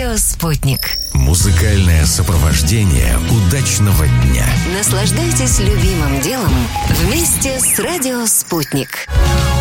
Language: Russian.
Радио «Спутник». Музыкальное сопровождение удачного дня. Наслаждайтесь любимым делом вместе с Радио «Спутник».